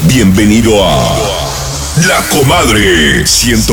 Bienvenido a La Comadre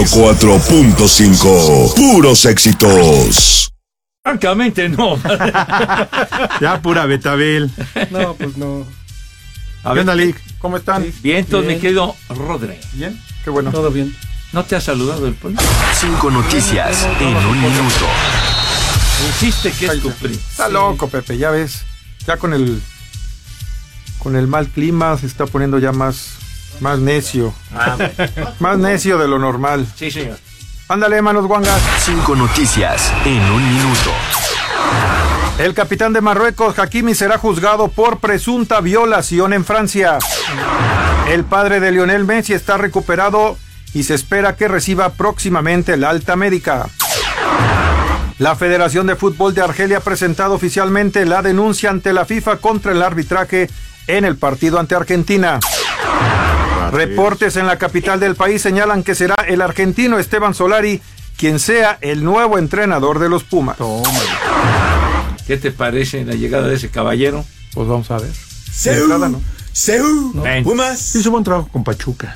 104.5. Puros éxitos. Francamente no. Ya pura Betabel. No, pues no. A ver, Lick, ¿cómo están? Bien, entonces, mi querido Rodri. Bien, qué bueno. Todo bien. ¿No te ha saludado el Poli? 5 noticias en un minuto. Insiste que es tu primo. Está loco, Pepe, ya ves. Ya con el mal clima se está poniendo ya más necio. Más necio de lo normal. Sí, señor. Ándale, manos guangas. 5 noticias en un minuto. El capitán de Marruecos, Hakimi, será juzgado por presunta violación en Francia. El padre de Lionel Messi está recuperado y se espera que reciba próximamente el alta médica. La Federación de Fútbol de Argelia ha presentado oficialmente la denuncia ante la FIFA contra el arbitraje en el partido ante Argentina. Reportes en la capital del país señalan que será el argentino Esteban Solari quien sea el nuevo entrenador de los Pumas. ¿Qué te parece la llegada de ese caballero? Pues vamos a ver. Seú, Seú, Ven. Pumas. Hizo buen trabajo con Pachuca.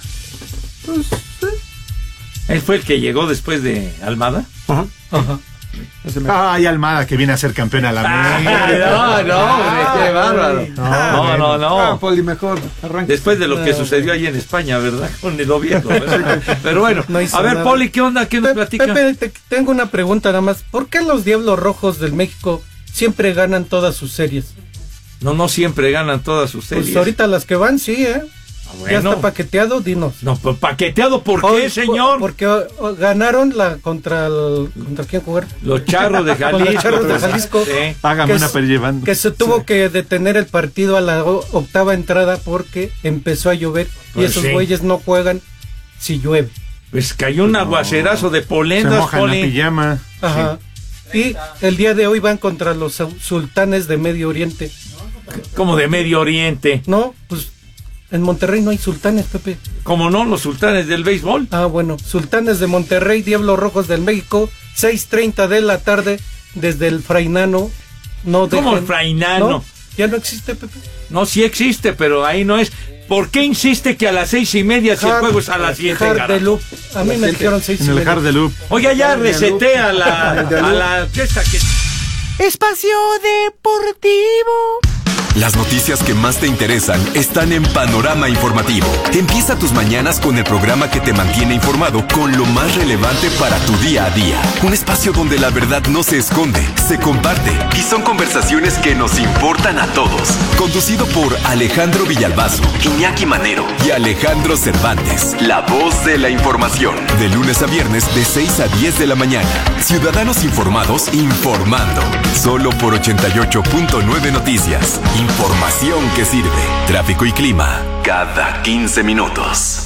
Él fue el que llegó después de Almada. Ajá. Ay, Almada, que viene a ser campeón a la No, hombre, qué bárbaro. No. Poli, mejor. Arranca. Después de lo que sucedió allí en España, ¿verdad? Con el Oviedo, ¿verdad? Pero bueno, No hizo a ver, nada. Poli, ¿qué onda? ¿Qué nos platica? Pepe, tengo una pregunta nada más. ¿Por qué los Diablos Rojos del México siempre ganan todas sus series? No siempre ganan todas sus series. Pues ahorita las que van, sí, ¿eh? Ya está paqueteado, dinos. No, pues paqueteado, ¿por qué, Hoy, señor? Porque ganaron contra quién jugar. Los Charros de Con Jalisco. los Charros de Jalisco. Sí. Hágame Que una es- perllevando. Que se tuvo que detener el partido a la octava entrada porque empezó a llover y Pues esos sí. güeyes no juegan si llueve. Pues cayó un aguacerazo de Se polendas, moja en la Poli. pijama. Ajá. Y el día de hoy van contra los sultanes de Medio Oriente. Como de Medio Oriente. No, pues en Monterrey no hay sultanes, Pepe. Como no, los sultanes del béisbol. Ah, bueno, sultanes de Monterrey, Diablos Rojos del México, 6:30 de la tarde desde el Frainano. No ¿Cómo dejen- el Frainano? No, ya no existe, Pepe. No, sí existe, pero ahí no es. ¿Por qué insiste que a las 6:30 si el juego es a las 7? Hard de Loop. A mí me dijeron 6:30. En el Hard de Loop. Oiga, ya resetea a la esta que... Espacio Deportivo. Las noticias que más te interesan están en Panorama Informativo. Empieza tus mañanas con el programa que te mantiene informado con lo más relevante para tu día a día. Un espacio donde la verdad no se esconde, se comparte y son conversaciones que nos importan a todos. Conducido por Alejandro Villalbazo, Iñaki Manero y Alejandro Cervantes. La voz de la información. De lunes a viernes de 6 a 10 de la mañana. Ciudadanos informados informando. Solo por 88.9 Noticias. Información que sirve. Tráfico y clima cada 15 minutos.